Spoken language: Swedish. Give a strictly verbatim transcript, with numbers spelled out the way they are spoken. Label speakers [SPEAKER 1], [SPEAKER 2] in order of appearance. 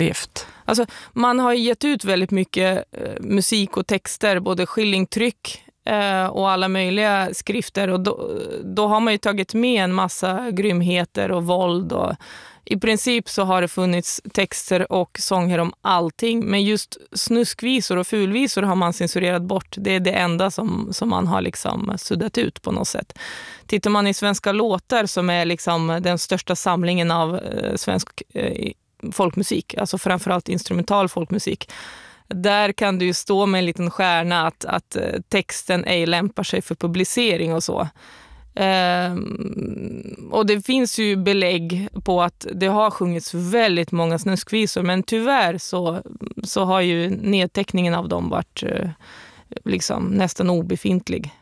[SPEAKER 1] levt?
[SPEAKER 2] Alltså, man har gett ut väldigt mycket eh, musik och texter, både skillingtryck eh, och alla möjliga skrifter. Och då, då har man ju tagit med en massa grymheter och våld. Och i princip så har det funnits texter och sånger om allting. Men just snuskvisor och fulvisor har man censurerat bort. Det är det enda som, som man har liksom suddat ut på något sätt. Tittar man i svenska låtar, som är liksom den största samlingen av eh, svensk eh, folkmusik, alltså framförallt instrumental folkmusik. Där kan du ju stå med en liten stjärna att, att texten ej lämpar sig för publicering och så. Ehm, och det finns ju belägg på att det har sjungits väldigt många snuskvisor, men tyvärr så, så har ju nedteckningen av dem varit liksom nästan obefintlig.